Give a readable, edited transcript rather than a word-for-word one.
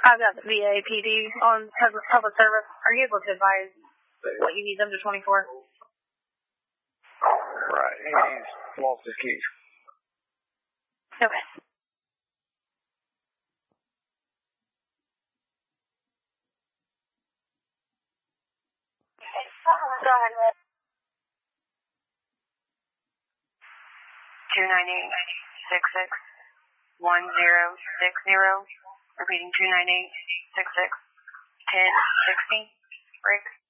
I've got the VA PD on public service. Are you able to advise what you need them to 24? Right. He's lost his keys. Okay. Go ahead. 298-66-1060. Repeating 298-66-1060. Rick.